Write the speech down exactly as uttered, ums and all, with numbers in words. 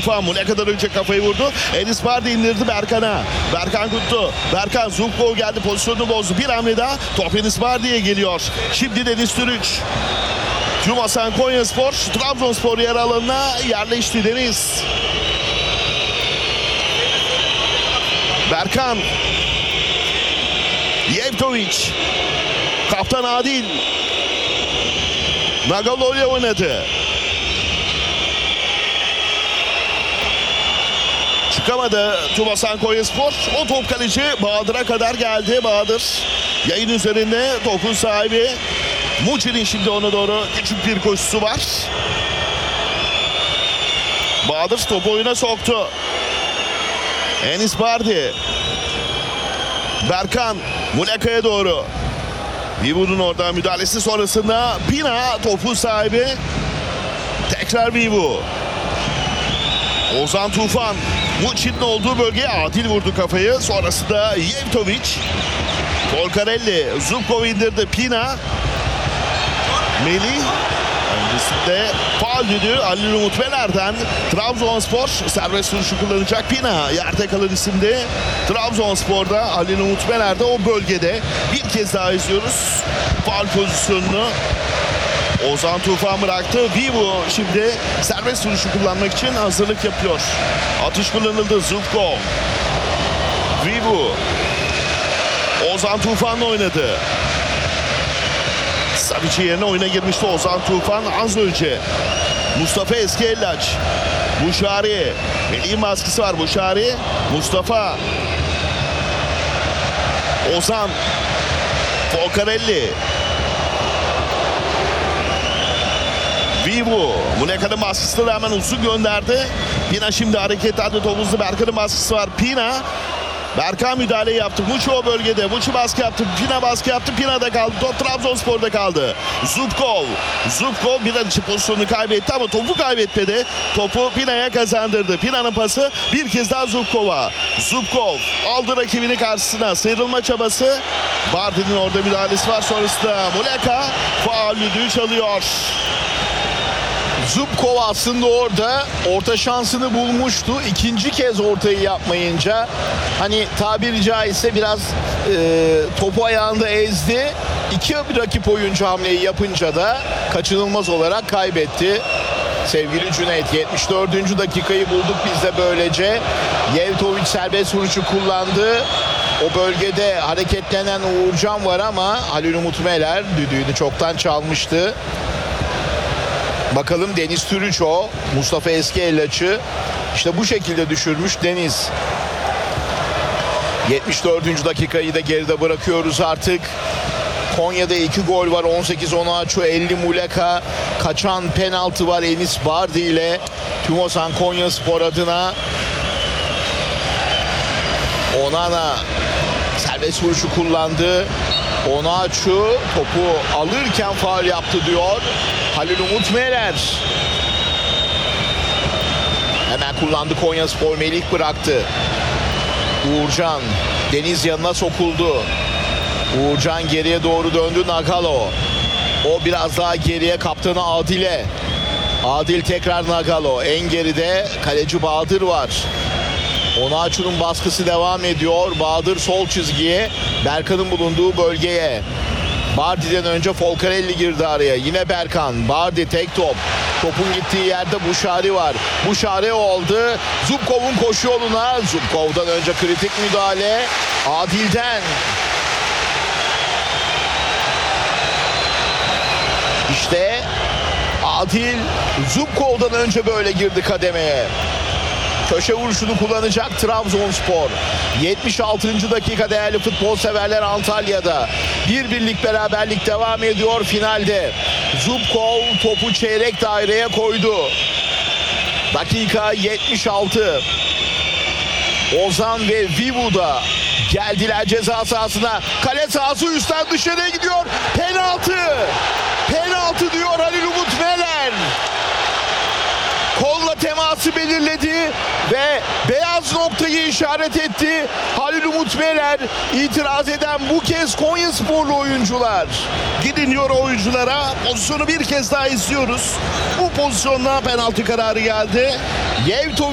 Tufan Muleka'dan önce kafayı vurdu. Enis Bardi indirdi Berkan'a. Berkan Kutlu. Berkan Zubkov geldi, pozisyonunu bozdu. Bir hamle daha top Enis Bardi'ye geliyor. Şimdi Deniz Türüç. Tümasan Konyaspor, Trabzonspor yer alanına yerleşti Deniz. Berkan. Yevtovic. Kaptan Adil. Nagalo ile oynadı. Çıkamadı Tümasan Konyaspor. O top kaleci Bahadır'a kadar geldi. Bahadır yayın üzerinde topun sahibi. Muçi'nin şimdi ona doğru küçük bir koşusu var. Bahadır topu oyuna soktu. Enis Bardi. Berkan Muleka'ya doğru. Vivu'nun orada müdahalesi sonrasında Pina topun sahibi. Tekrar Vivu. Ozan Tufan Muçi'nin olduğu bölgeye Adil vurdu kafayı. Sonrasında Yevtovic. Folcarelli Zubkov indirdi. Pina. Melih. Öncesinde faul düdüğü Ali Umut Meler'den. Trabzonspor serbest vuruşu kullanacak. Pina yerde kalan isimde. Trabzonspor'da Ali Umut Meler'de o bölgede bir kez daha izliyoruz faul pozisyonunu. Ozan Tufan bıraktı. Vivu şimdi serbest vuruşu kullanmak için hazırlık yapıyor. Atış kullanıldı. Zubkov. Vivu. Ozan Tufan'la oynadı. Savici yerine oyuna girmişti Ozan Tufan az önce. Mustafa Eskellaç. Buşari. Melih'in baskısı var. Buşari. Mustafa. Ozan. Folcarelli. Vivu. Muleka'nın baskısına rağmen uzun gönderdi. Pina şimdi hareketlendi. Topuzlu Berkan'ın baskısı var. Pina. Berkan müdahale yaptı. Muçi o bölgede. Muçi baskı yaptı. Pina baskı yaptı. Pina'da kaldı. Top Trabzonspor'da kaldı. Zubkov. Zubkov bir an için pozisyonunu kaybetti ama topu kaybetmedi. Topu Pina'ya kazandırdı. Pina'nın pası bir kez daha Zubkov'a. Zubkov aldı rakibini karşısına. Sıyrılma çabası. Bardi'nin orada müdahalesi var. Sonrasında Muleka faul düdüğü çalıyor. Zubkov aslında orada orta şansını bulmuştu. İkinci kez ortayı yapmayınca hani tabiri caizse biraz e, topu ayağında ezdi. İki rakip oyuncu hamleyi yapınca da kaçınılmaz olarak kaybetti. Sevgili Cüneyt, yetmiş dördüncü dakikayı bulduk biz de böylece. Yevtovic serbest vuruşu kullandı. O bölgede hareketlenen Uğurcan var ama Halil Umut Meler düdüğünü çoktan çalmıştı. Bakalım Deniz Türüç o. Mustafa Eskellaç'ı işte bu şekilde düşürmüş Deniz. yetmiş dördüncü dakikayı da geride bırakıyoruz artık. Konya'da iki gol var. on sekiz Onaçu, elli Muleka. Kaçan penaltı var Enis Bardi ile. Tümosan Konyaspor adına. Onana serbest vuruşu kullandı. Onaçu topu alırken faul yaptı diyor Halil Umut Meler. Hemen kullandı Konyaspor. Melih bıraktı. Uğurcan. Deniz yanına sokuldu. Uğurcan geriye doğru döndü. Nagalo. O biraz daha geriye kaptanı Adil'e. Adil tekrar Nagalo. En geride kaleci Bahadır var. Onaçu'nun baskısı devam ediyor. Bahadır sol çizgiye. Berkan'ın bulunduğu bölgeye. Bardi'den önce Folcarelli girdi araya. Yine Berkan. Bardi tek top. Topun gittiği yerde Buşari var. Buşari oldu. Zubkov'un koşu yoluna. Zubkov'dan önce kritik müdahale. Adil'den. İşte Adil Zubkov'dan önce böyle girdi kademeye. Köşe vuruşunu kullanacak Trabzonspor. yetmiş altıncı dakika değerli futbol severler Antalya'da. Bir birlik beraberlik devam ediyor finalde. Zubkov topu çeyrek daireye koydu. Dakika yetmiş altı. Ozan ve Vivu da geldiler ceza sahasına. Kale sahası üstten dışarıya gidiyor. Penaltı. Penaltı diyor Halil Umut Meler. Kolla teması belirledi ve beyaz noktayı işaret etti. Halil Umut Meler, itiraz eden bu kez Konyasporlu oyuncular. Gidin diyor oyunculara. Pozisyonu bir kez daha izliyoruz. Bu pozisyonla penaltı kararı geldi. Yevtovic